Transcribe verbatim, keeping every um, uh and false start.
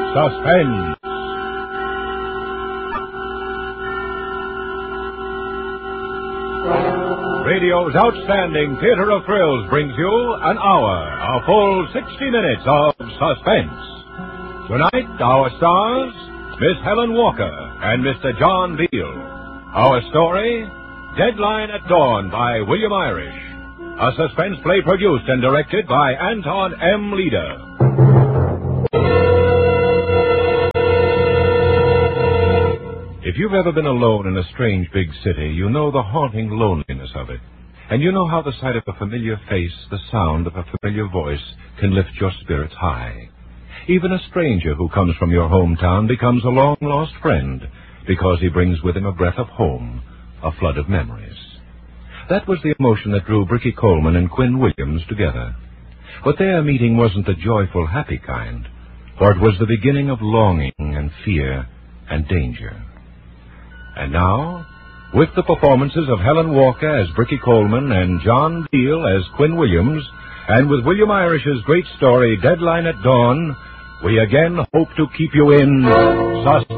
Suspense. Radio's outstanding theater of thrills brings you an hour, a full sixty minutes of suspense. Tonight, our stars, Miss Helen Walker and Mister John Beal. Our story, Deadline at Dawn by William Irish. A suspense play produced and directed by Anton M. Leader. If you've ever been alone in a strange big city, you know the haunting loneliness of it. And you know how the sight of a familiar face, the sound of a familiar voice, can lift your spirits high. Even a stranger who comes from your hometown becomes a long-lost friend because he brings with him a breath of home, a flood of memories. That was the emotion that drew Bricky Coleman and Quinn Williams together. But their meeting wasn't the joyful, happy kind, for it was the beginning of longing and fear and danger. And now, with the performances of Helen Walker as Bricky Coleman and John Beal as Quinn Williams, and with William Irish's great story, Deadline at Dawn, we again hope to keep you in suspense.